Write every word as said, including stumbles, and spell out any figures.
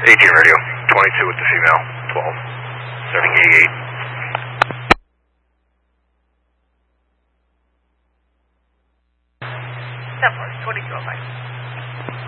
eighteen radio, twenty-two with the female, twelve, seven eighty-eight. ten four, twenty-two oh five.